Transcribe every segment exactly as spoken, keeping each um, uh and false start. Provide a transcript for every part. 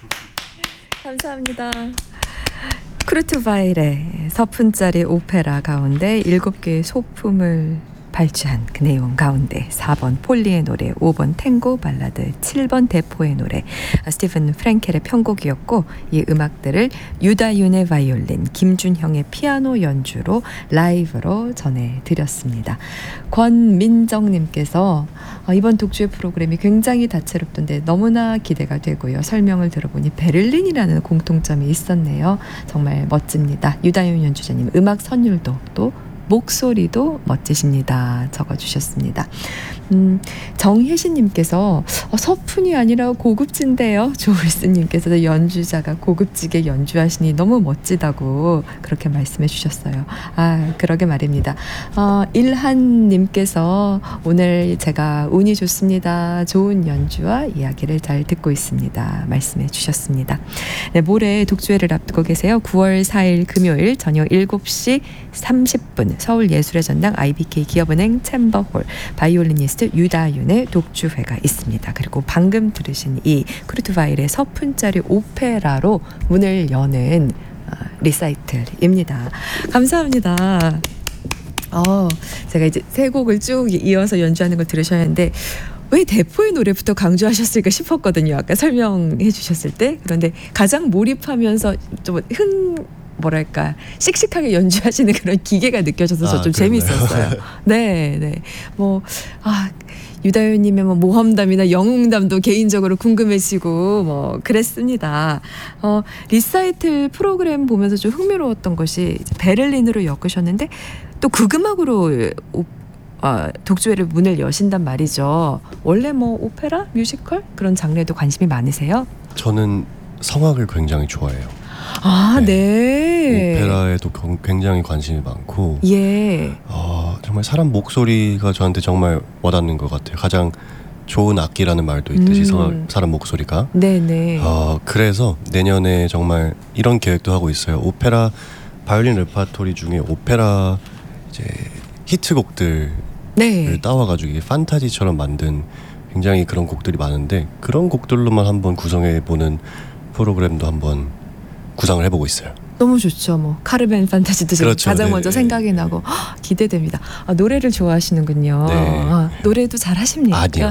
감사합니다. 쿠르트 바일의 서푼짜리 오페라 가운데 일곱 개의 소품을 발주한 그 내용 가운데 사 번 폴리의 노래, 오 번 탱고 발라드, 칠 번 대포의 노래, 스티븐 프랭켈의 편곡이었고, 이 음악들을 유다윤의 바이올린, 김준형의 피아노 연주로 라이브로 전해드렸습니다. 권민정님께서 이번 독주의 프로그램이 굉장히 다채롭던데 너무나 기대가 되고요. 설명을 들어보니 베를린이라는 공통점이 있었네요. 정말 멋집니다. 유다윤 연주자님 음악 선율도 또 목소리도 멋지십니다. 적어주셨습니다. 음, 정혜신님께서 어, 서푼이 아니라 고급진데요. 조울스님께서도 연주자가 고급지게 연주하시니 너무 멋지다고 그렇게 말씀해 주셨어요. 아, 그러게 말입니다. 어, 일한님께서 오늘 제가 운이 좋습니다. 좋은 연주와 이야기를 잘 듣고 있습니다. 말씀해 주셨습니다. 네, 모레 독주회를 앞두고 계세요. 구월 사일 금요일 저녁 일곱 시 삼십 분 서울예술의 전당 아이비케이 기업은행 챔버홀 바이올리니스트 유다윤의 독주회가 있습니다. 그리고 방금 들으신 이 쿠르트 바일의 서푼짜리 오페라로 문을 여는 리사이틀입니다. 감사합니다. 어, 제가 이제 세 곡을 쭉 이어서 연주하는 걸 들으셨는데 왜 대포의 노래부터 강조하셨을까 싶었거든요. 아까 설명해 주셨을 때. 그런데 가장 몰입하면서 좀 흥 뭐랄까 씩씩하게 연주하시는 그런 기계가 느껴져서 아, 좀 그런가요? 재밌었어요. 네, 네. 뭐 아, 유다윤님의 뭐 모험담이나 영웅담도 개인적으로 궁금해지고 뭐 그랬습니다. 어, 리사이틀 프로그램 보면서 좀 흥미로웠던 것이 베를린으로 엮으셨는데 또 국음악으로 어, 독주회를 문을 여신단 말이죠. 원래 뭐 오페라, 뮤지컬 그런 장르에도 관심이 많으세요? 저는 성악을 굉장히 좋아해요. 아, 네. 네. 오페라에도 굉장히 관심이 많고, 예. 어, 정말 사람 목소리가 저한테 정말 와닿는 것 같아요. 가장 좋은 악기라는 말도 있듯이 음. 성악, 사람 목소리가. 네네. 어, 그래서 내년에 정말 이런 계획도 하고 있어요. 오페라 바이올린 레파토리 중에 오페라 이제 히트곡들을 네. 따와가지고 이게 판타지처럼 만든 굉장히 그런 곡들이 많은데 그런 곡들로만 한번 구성해보는 프로그램도 한번 구상을 해보고 있어요. 너무 좋죠. 뭐 카르벤 판타지도 그렇죠. 가장 네, 먼저 네, 생각이 네. 나고 헉, 기대됩니다. 아, 노래를 좋아하시는군요. 네. 아, 노래도 잘하십니까? 아니요.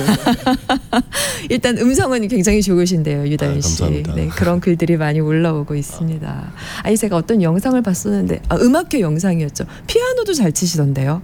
일단 음성은 굉장히 좋으신데요, 유다윤 씨. 아, 감사합니다. 네, 그런 글들이 많이 올라오고 있습니다. 아니 제가 어떤 영상을 봤었는데 아, 음악회 영상이었죠. 피아노도 잘 치시던데요.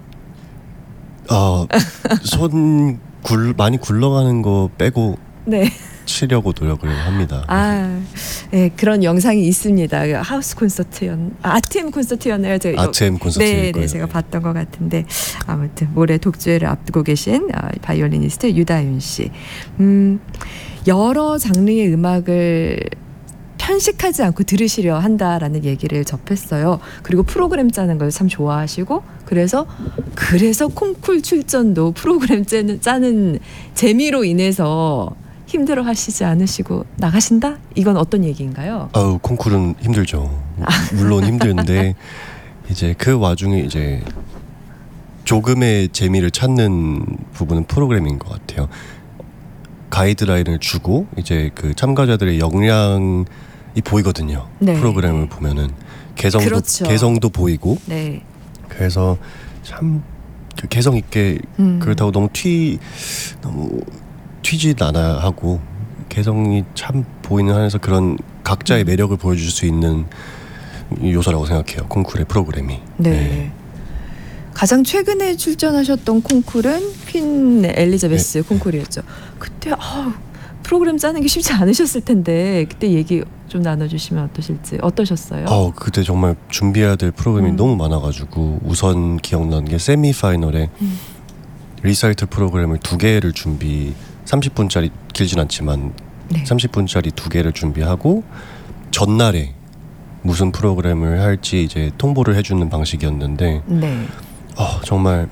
어, 손 굴, 많이 굴러가는 거 빼고 네. 치려고 노력을 합니다. 아, 네, 그런 영상이 있습니다. 하우스 콘서트였, 아, 아티엠 콘서트였나요? 제가 아티엠 콘서트일 네, 네, 제가 봤던 것 같은데 아무튼 모레 독주회를 앞두고 계신 바이올리니스트 유다윤 씨, 음, 여러 장르의 음악을 편식하지 않고 들으시려 한다라는 얘기를 접했어요. 그리고 프로그램 짜는 걸 참 좋아하시고 그래서 그래서 콩쿨 출전도 프로그램 짜는, 짜는 재미로 인해서 힘들어 하시지 않으시고 나가신다? 이건 어떤 얘기인가요? 아우, 콩쿨은 힘들죠. 물론 힘든데 이제 그 와중에 이제 조금의 재미를 찾는 부분은 프로그램인 것 같아요. 가이드라인을 주고 이제 그 참가자들의 역량이 보이거든요. 네. 프로그램을 보면은 개성도 그렇죠. 개성도 보이고. 네. 그래서 참 그 개성 있게 음. 그렇다고 너무 튀 너무 튀지 않아 하고 개성이 참 보이는 한에서 그런 각자의 매력을 보여줄 수 있는 요소라고 생각해요. 콩쿨의 프로그램이. 네. 네. 가장 최근에 출전하셨던 콩쿨은 퀸 엘리자베스 네. 콩쿨이었죠. 그때 아, 프로그램 짜는 게 쉽지 않으셨을 텐데 그때 얘기 좀 나눠주시면 어떠실지 어떠셨어요? 어 그때 정말 준비해야 될 프로그램이 음. 너무 많아가지고 우선 기억나는 게 세미파이널에 음. 리사이틀 프로그램을 두 개를 준비 삼십 분짜리 길진 않지만 네. 삼십 분짜리 두 개를 준비하고 전날에 무슨 프로그램을 할지 이제 통보를 해주는 방식이었는데 네. 어, 정말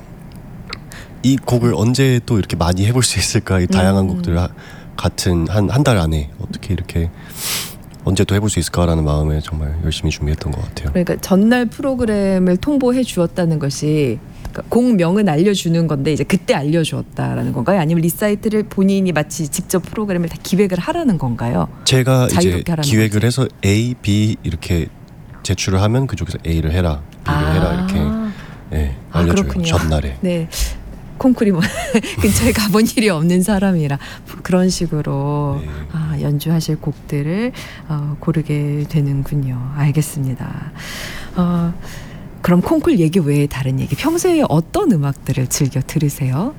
이 곡을 언제 또 이렇게 많이 해볼 수 있을까? 이 다양한 음. 곡들 같은 한 한 달 안에 어떻게 이렇게 언제 또 해볼 수 있을까라는 마음에 정말 열심히 준비했던 것 같아요. 그러니까 전날 프로그램을 통보해 주었다는 것이 공명은 알려주는 건데 이제 그때 알려주었다라는 건가요? 아니면 리사이트를 본인이 마치 직접 프로그램을 다 기획을 하라는 건가요? 제가 이제 기획을 거지. 해서 A, B 이렇게 제출을 하면 그쪽에서 A를 해라, B를 아. 해라 이렇게 네, 알려줘요. 아, 전날에. 네. 콩쿨이 뭐 근처에 가본 일이 없는 사람이라 그런 식으로 네. 아, 연주하실 곡들을 어, 고르게 되는군요. 알겠습니다. 어, 그럼 콩쿨 얘기 외에 다른 얘기 평소에 어떤 음악들을 즐겨 들으세요?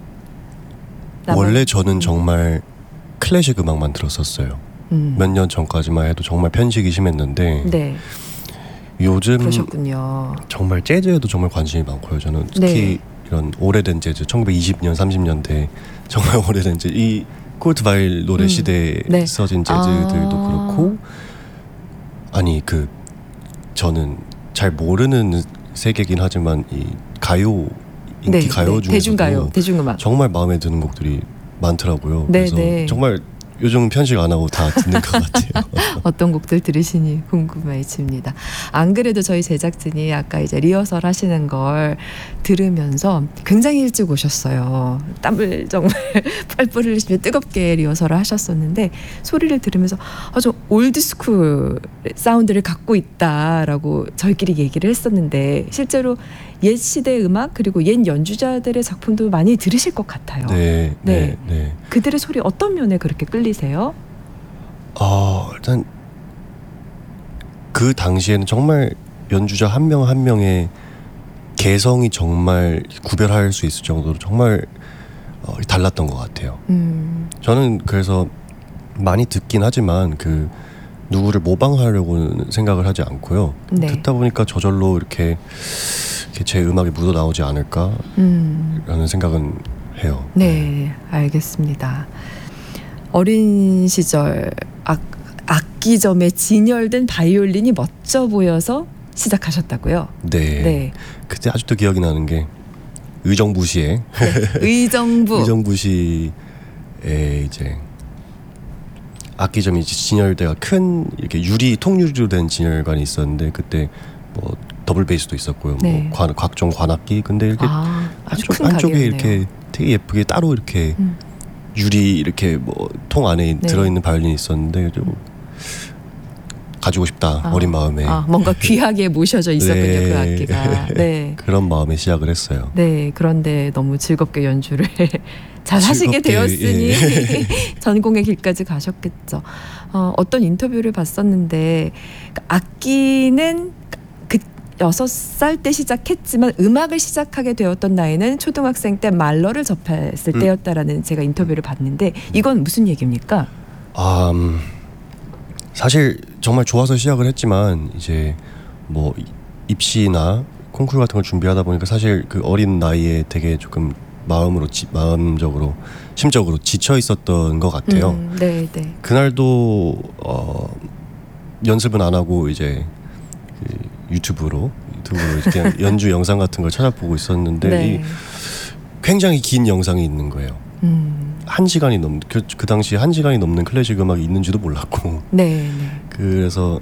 원래 저는 정말 클래식 음악만 들었었어요. 음. 몇 년 전까지만 해도 정말 편식이 심했는데 네. 요즘 그러셨군요. 정말 재즈에도 정말 관심이 많고요. 저는 특히 네. 이런 오래된 재즈 천구백이십 년 삼십 년대 정말 오래된 재즈 이 콜트 바일 노래 음. 시대에 네. 써진 재즈들도 아. 그렇고 아니 그 저는 잘 모르는 세계긴 하지만 이 가요 인기 네, 가요 네, 중에서도 대중가요, 대중음악 정말 마음에 드는 곡들이 많더라고요. 네, 그래서 네. 정말 요즘 편식 안 하고 다 듣는 것 같아요. 어떤 곡들 들으시니 궁금해집니다. 안 그래도 저희 제작진이 아까 이제 리허설 하시는 걸 들으면서 굉장히 일찍 오셨어요. 땀을 정말 뻘뻘 흘리시며 뜨겁게 리허설을 하셨었는데 소리를 들으면서 아주 올드스쿨 사운드를 갖고 있다라고 저희끼리 얘기를 했었는데 실제로 옛 시대 음악 그리고 옛 연주자들의 작품도 많이 들으실 것 같아요. 네, 네, 네. 네. 그들의 소리 어떤 면에 그렇게 끌리세요? 어, 일단 그 당시에는 정말 연주자 한 명 한 명의 개성이 정말 구별할 수 있을 정도로 정말 어, 달랐던 것 같아요. 음. 저는 그래서 많이 듣긴 하지만 그 누구를 모방하려고는 생각을 하지 않고요. 네. 듣다 보니까 저절로 이렇게 제 음악이 묻어 나오지 않을까라는 음. 생각은 해요. 네, 알겠습니다. 어린 시절 악, 악기점에 진열된 바이올린이 멋져 보여서 시작하셨다고요? 네. 네. 그때 아직도 기억이 나는 게 의정부 시에 네, 의정부 의정부 시에 이제 악기점이 진열대가 큰 이렇게 유리 통유리로 된 진열관이 있었는데 그때 뭐 더블 베이스도 있었고요. 네. 뭐 관, 각종 관악기. 근데 이렇게 아, 한쪽, 한쪽에 이렇게 되게 예쁘게 따로 이렇게 음. 유리 이렇게 뭐 통 안에 네. 들어있는 바이올린이 있었는데 좀 가지고 싶다. 아, 어린 마음에. 아, 뭔가 귀하게 모셔져 있었군요. 네. 그 악기가. 네. 그런 마음에 시작을 했어요. 네. 그런데 너무 즐겁게 연주를 잘 하시게 되었으니 예. 전공의 길까지 가셨겠죠. 어, 어떤 인터뷰를 봤었는데 악기는 여섯 살 때 시작했지만 음악을 시작하게 되었던 나이는 초등학생 때 말러를 접했을 음. 때였다라는 제가 인터뷰를 봤는데 이건 무슨 얘기입니까? 아, 음, 사실 정말 좋아서 시작을 했지만 이제 뭐 입시나 콩쿠르 같은 걸 준비하다 보니까 사실 그 어린 나이에 되게 조금 마음으로 지, 마음적으로 심적으로 지쳐 있었던 것 같아요. 음, 네, 네. 그날도 어, 연습은 안 하고 이제 그 유튜브로 유튜브로 이렇게 연주 영상 같은 걸 찾아보고 있었는데 네. 이 굉장히 긴 영상이 있는 거예요. 음. 한 시간이 넘 그, 그 당시 한 시간이 넘는 클래식 음악이 있는지도 몰랐고. 네, 네. 그래서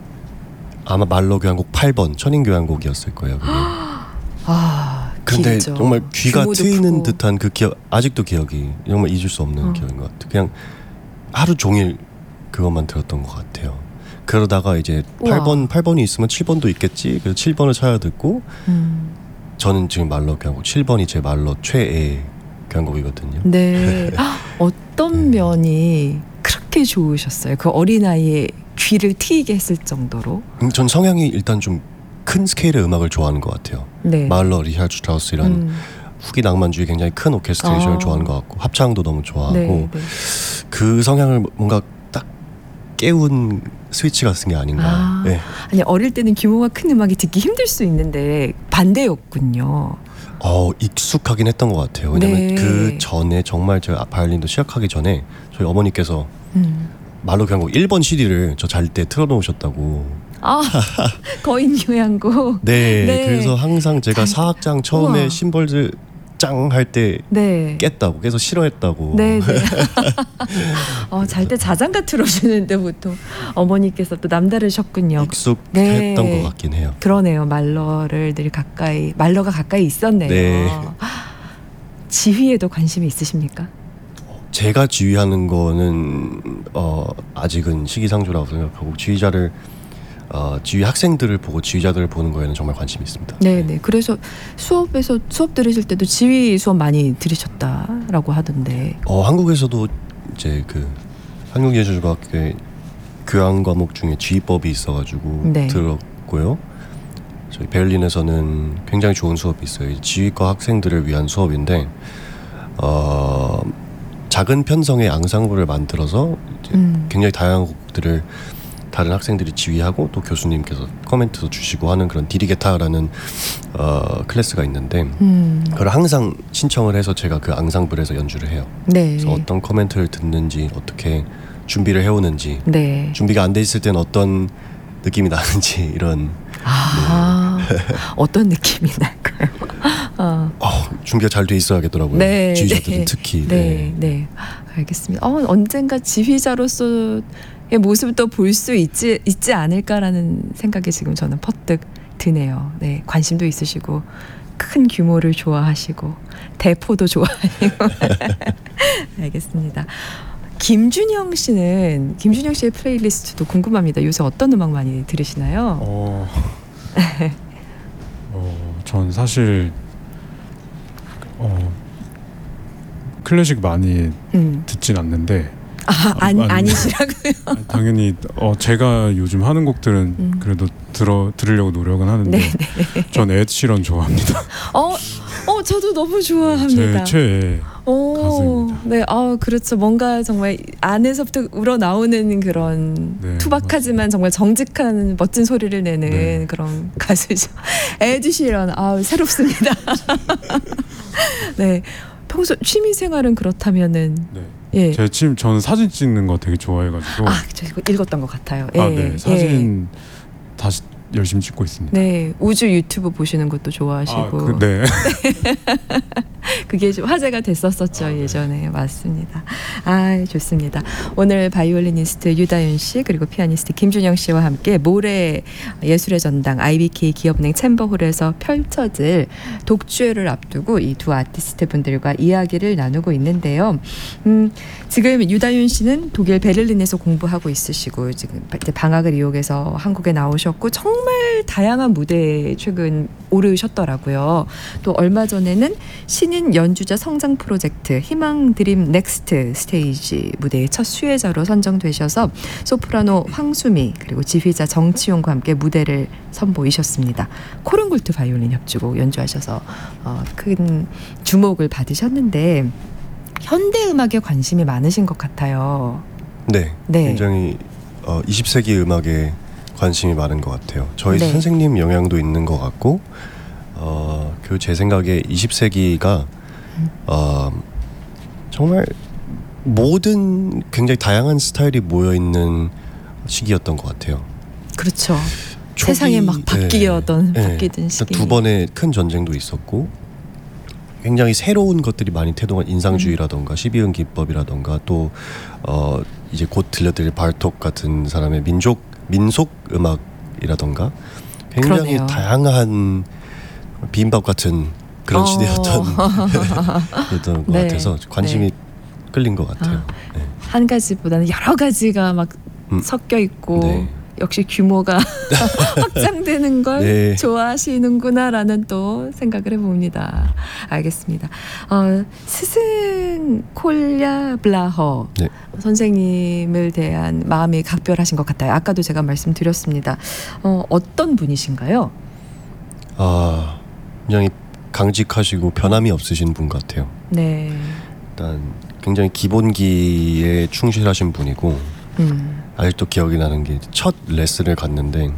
아마 말러 교향곡 팔 번 천인 교향곡이었을 거예요. 그게. 아, 근데 길죠. 정말 귀가 트이는 크고. 듯한 그 기억 아직도 기억이 정말 잊을 수 없는 어. 기억인 것 같아요. 그냥 하루 종일 그것만 들었던 것 같아요. 그러다가 이제 우와. 팔 번 팔 번이 있으면 칠 번도 있겠지. 그래서 칠 번을 찾아 듣고 음. 저는 지금 말러 교향곡 칠 번이 제 말러 최애 교향곡이거든요. 네. 어떤 네. 면이 그렇게 좋으셨어요? 그 어린아이의 귀를 트이게 했을 정도로? 음, 전 성향이 일단 좀 큰 스케일의 음악을 좋아하는 것 같아요. 네. 말러, 리하르트 슈트라우스 이런 음. 후기 낭만주의 굉장히 큰 오케스트레이션을 아. 좋아하는 것 같고 합창도 너무 좋아하고 네, 네. 그 성향을 뭔가 딱 깨운 스위치 같은 게 아닌가. 아. 네. 아니 어릴 때는 규모가 큰 음악이 듣기 힘들 수 있는데 반대였군요. 어 익숙하긴 했던 것 같아요. 왜냐면 네. 그 전에 정말 제가 바이올린도 시작하기 전에 저희 어머니께서 음. 말러 교향곡 일 번 씨디를 저 잘 때 틀어놓으셨다고. 아 거인 교향곡. 네, 네. 그래서 항상 제가 아, 사악장 처음에 우와. 심벌들 짱 할 때 네. 깼다고 계속 싫어했다고. 네, 네. 어, 잘 때 자장가 틀어주는데 보통 어머니께서 또 남다르셨군요. 익숙했던 네. 것 같긴 해요. 그러네요. 말러를 늘 가까이 말러가 가까이 있었네요. 네. 지휘에도 관심이 있으십니까? 제가 지휘하는 거는 어, 아직은 시기상조라고 생각하고 지휘자를 어, 지휘 학생들을 보고 지휘자들을 보는 거에는 정말 관심이 있습니다. 네, 네. 그래서 수업에서 수업 들으실 때도 지휘 수업 많이 들으셨다라고 하던데. 어, 한국에서도 이제 그 한국예술과학교에 교양 과목 중에 지휘법이 있어가지고 네. 들었고요. 저희 베를린에서는 굉장히 좋은 수업이 있어요. 지휘과 학생들을 위한 수업인데 어, 작은 편성의 앙상블을 만들어서 이제 음. 굉장히 다양한 곡들을 다른 학생들이 지휘하고 또 교수님께서 코멘트도 주시고 하는 그런 디리게타라는 어, 클래스가 있는데 음. 그걸 항상 신청을 해서 제가 그 앙상블에서 연주를 해요. 네. 그래서 어떤 코멘트를 듣는지 어떻게 준비를 해오는지 네. 준비가 안 돼 있을 때는 어떤 느낌이 나는지 이런 아, 네. 어떤 느낌이 날까요? 어. 어, 준비가 잘 돼 있어야겠더라고요. 네, 지휘자들은 네. 특히. 네, 네, 네. 알겠습니다. 어, 언젠가 지휘자로서의 모습도 볼 수 있지 있지 않을까라는 생각이 지금 저는 퍼뜩 드네요. 네, 관심도 있으시고 큰 규모를 좋아하시고 대포도 좋아하시고. 알겠습니다. 김준영 씨는 김준영 씨의 플레이리스트도 궁금합니다. 요새 어떤 음악 많이 들으시나요? 어, 어, 전 사실 어, 클래식 많이 음. 듣진 않는데 아, 아니, 아니, 아니시라고요? 당연히 어, 제가 요즘 하는 곡들은 음. 그래도 들어 들으려고 노력은 하는데 네네. 전 에드 시런 좋아합니다. 어, 어, 저도 너무 좋아합니다. 제 최애 오, 가수입니다. 네, 아, 그렇죠. 뭔가 정말 안에서부터 우러 나오는 그런 네, 투박하지만 맞습니다. 정말 정직한 멋진 소리를 내는 네. 그런 가수죠. 에드 시런, 아, 새롭습니다. 네, 평소 취미 생활은 그렇다면은 네. 예, 제 침 저는 사진 찍는 거 되게 좋아해가지고 아, 저 이거 읽었던 것 같아요. 예, 아, 네. 사진 예. 다시 열심히 찍고 있습니다. 네, 우주 유튜브 보시는 것도 좋아하시고. 아, 그, 네. 그게 좀 화제가 됐었었죠. 아, 네. 예전에. 맞습니다. 아, 좋습니다. 오늘 바이올리니스트 유다윤 씨 그리고 피아니스트 김준영 씨와 함께 모레 예술의 전당 아이비케이 기업은행 챔버홀에서 펼쳐질 독주회를 앞두고 이 두 아티스트 분들과 이야기를 나누고 있는데요. 음, 지금 유다윤 씨는 독일 베를린에서 공부하고 있으시고 지금 이제 방학을 이용해서 한국에 나오셨고 정말 다양한 무대에 최근 오르셨더라고요. 또 얼마 전에는 신인 연주자 성장 프로젝트 희망 드림 넥스트 스테이지 무대의 첫 수혜자로 선정되셔서 소프라노 황수미 그리고 지휘자 정치용과 함께 무대를 선보이셨습니다. 코른굴트 바이올린 협주곡 연주하셔서 어, 큰 주목을 받으셨는데 현대 음악에 관심이 많으신 것 같아요. 네, 네. 굉장히 어, 이십 세기 음악에 관심이 많은 것 같아요. 저희 네. 선생님 영향도 있는 것 같고 어, 그 제 생각에 이십 세기가 어, 정말 모든 굉장히 다양한 스타일이 모여있는 시기였던 것 같아요. 그렇죠. 초기, 세상이 막 바뀌었던 네, 바뀌던 시기. 두 번의 큰 전쟁도 있었고 굉장히 새로운 것들이 많이 태동한 인상주의라던가 십이은 기법이라던가 또 어, 이제 곧 들려드릴 바르톡 같은 사람의 민족 민속 음악이라던가 굉장히 그러네요. 다양한 비빔밥 같은 그런 어. 시대였던 였던 것 네. 같아서 관심이 네. 끌린 것 같아요. 아. 네. 한 가지보다는 여러 가지가 막 음. 섞여 있고 네. 역시 규모가 확장되는 걸 네. 좋아하시는구나라는 또 생각을 해봅니다. 알겠습니다. 어, 스승 콜야 블라허 네. 선생님을 대한 마음이 각별하신 것 같아요. 아까도 제가 말씀드렸습니다. 어, 어떤 분이신가요? 아, 굉장히 강직하시고 변함이 없으신 분 같아요. 네. 일단 굉장히 기본기에 충실하신 분이고 음. 아직도 기억이 나는 게 첫 레슨을 갔는데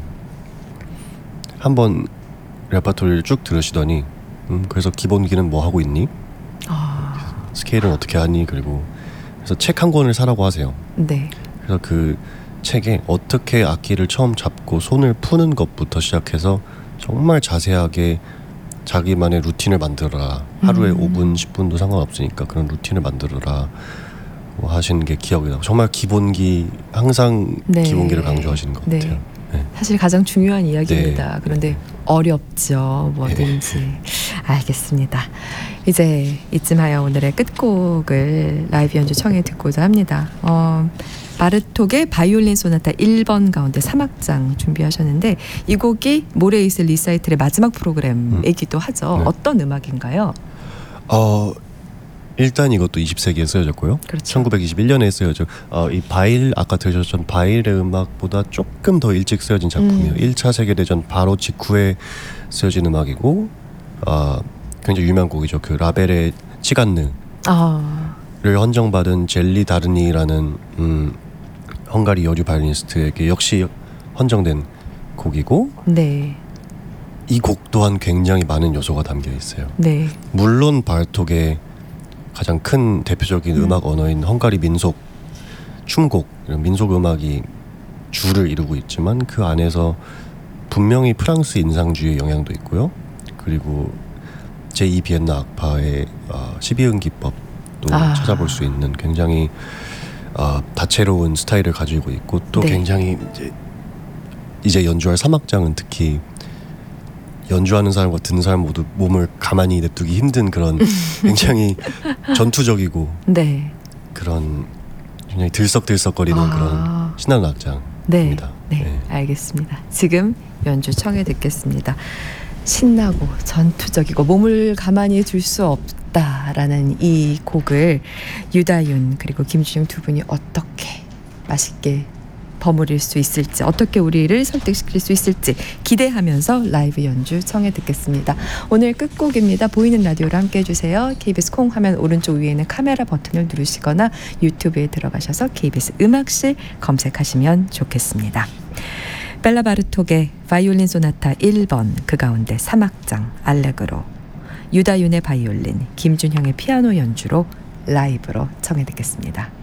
한번 레퍼토리를 쭉 들으시더니 음, 그래서 기본기는 뭐 하고 있니? 아. 스케일은 어떻게 하니? 그리고 그래서 책 한 권을 사라고 하세요. 네. 그래서 그 책에 어떻게 악기를 처음 잡고 손을 푸는 것부터 시작해서 정말 자세하게 자기만의 루틴을 만들어라. 하루에 음. 오 분, 십 분도 상관없으니까 그런 루틴을 만들어라. 뭐 하신 게 기억이 나고 정말 기본기 항상 네. 기본기를 강조하시는 것 네. 같아요. 네. 사실 가장 중요한 이야기입니다. 네. 그런데 네. 어렵죠. 뭐든지. 네. 알겠습니다. 이제 이쯤하여 오늘의 끝곡을 라이브 연주 청해 듣고자 합니다. 어, 바르톡의 바이올린 소나타 일 번 가운데 삼 악장 준비하셨는데 이 곡이 모레 있을 리사이틀의 마지막 프로그램이기도 하죠. 네. 어떤 음악인가요? 어 일단 이것도 이십 세기에 쓰여졌고요. 그렇죠. 천구백이십일 년에 쓰여져. 어, 이 바일 아까 들으셨던 바일의 음악보다 조금 더 일찍 쓰여진 작품이에요. 음. 일 차 세계대전 바로 직후에 쓰여진 음악이고 어, 굉장히 유명한 곡이죠. 그 라벨의 치간느를 아, 헌정받은 젤리 다르니라는 음, 헝가리 여류 바이올리니스트에게 역시 헌정된 곡이고 네, 이 곡 또한 굉장히 많은 요소가 담겨 있어요. 네, 물론 바르톡의 가장 큰 대표적인 음. 음악 언어인 헝가리 민속 춤곡 이런 민속 음악이 주를 이루고 있지만 그 안에서 분명히 프랑스 인상주의의 영향도 있고요. 그리고 제이 비엔나 악파의 어, 십이음 기법도 아. 찾아볼 수 있는 굉장히 어, 다채로운 스타일을 가지고 있고 또 네. 굉장히 이제, 이제 연주할 삼 악장은 특히 연주하는 사람과 듣는 사람 모두 몸을 가만히 냅두기 힘든 그런 굉장히 전투적이고 네, 그런 굉장히 들썩들썩거리는 아. 그런 신나는 악장입니다. 네, 네, 알겠습니다. 지금 연주 청해 듣겠습니다. 신나고 전투적이고 몸을 가만히 둘 수 없다라는 이 곡을 유다윤 그리고 김준영 두 분이 어떻게 맛있게 버무릴 수 있을지, 어떻게 우리를 설득시킬 수 있을지 기대하면서 라이브 연주 청해 듣겠습니다. 오늘 끝곡입니다. 보이는 라디오로 함께 해주세요. 케이비에스 콩 화면 오른쪽 위에 있는 카메라 버튼을 누르시거나 유튜브에 들어가셔서 케이비에스 음악실 검색하시면 좋겠습니다. 벨라 바르톡의 바이올린 소나타 일 번 그 가운데 삼 악장 알레그로, 유다윤의 바이올린, 김준형의 피아노 연주로 라이브로 청해 듣겠습니다.